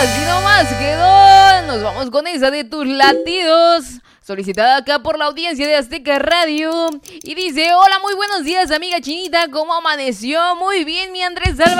así nomás quedó. Nos vamos con esa de tus latidos, solicitada acá por la audiencia de Azteca Radio. Y dice: hola, muy buenos días, amiga Chinita. ¿Cómo amaneció? Muy bien, mi Andrés Salva.